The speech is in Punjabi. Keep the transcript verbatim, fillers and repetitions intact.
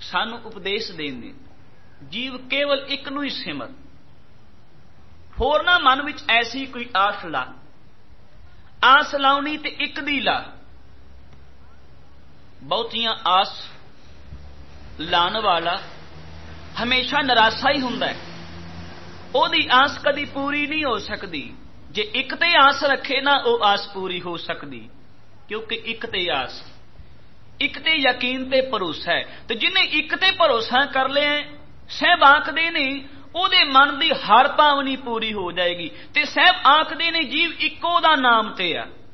ਸਾਨੂੰ ਉਪਦੇਸ਼ ਦੇਂਦੇ, ਜੀਵ ਕੇਵਲ ਇੱਕ ਨੂੰ ਹੀ ਸਿਮਰ, ਹੋਰ ਨਾ ਮਨ ਵਿੱਚ ਐਸੀ ਕੋਈ ਆਸ ਲਾ। ਆਸ ਲਾਉਣੀ ਤੇ ਇੱਕ ਦੀ ਲਾ, ਬਹੁਤੀਆਂ ਆਸ ਲਾਉਣ ਵਾਲਾ ਹਮੇਸ਼ਾ ਨਿਰਾਸ਼ਾ ਹੀ ਹੁੰਦਾ ਹੈ। ਉਹਦੀ ਆਸ ਕਦੀ ਪੂਰੀ ਨਹੀਂ ਹੋ ਸਕਦੀ। ਜੇ ਇੱਕ ਤੇ ਆਸ ਰੱਖੇ ਨਾ, ਉਹ ਆਸ ਪੂਰੀ ਹੋ ਸਕਦੀ, ਕਿਉਂਕਿ ਇੱਕ ਤੇ ਆਸ, ਇੱਕ ਤੇ ਯਕੀਨ ਤੇ ਭਰੋਸਾ ਹੈ। ਤੇ ਜਿਹਨੇ ਇੱਕ ਤੇ ਭਰੋਸਾ ਕਰ ਲਿਆ, ਸਾਹਿਬ ਆਖਦੇ ਨੇ ਉਹਦੇ ਮਨ ਦੀ ਹਰ ਭਾਵਨੀ ਪੂਰੀ ਹੋ ਜਾਏਗੀ। ਤੇ ਸਾਹਿਬ ਆਖਦੇ ਨੇ ਜੀਵ ਇੱਕੋ ਦਾ ਨਾਮ ਤੇ ਆ।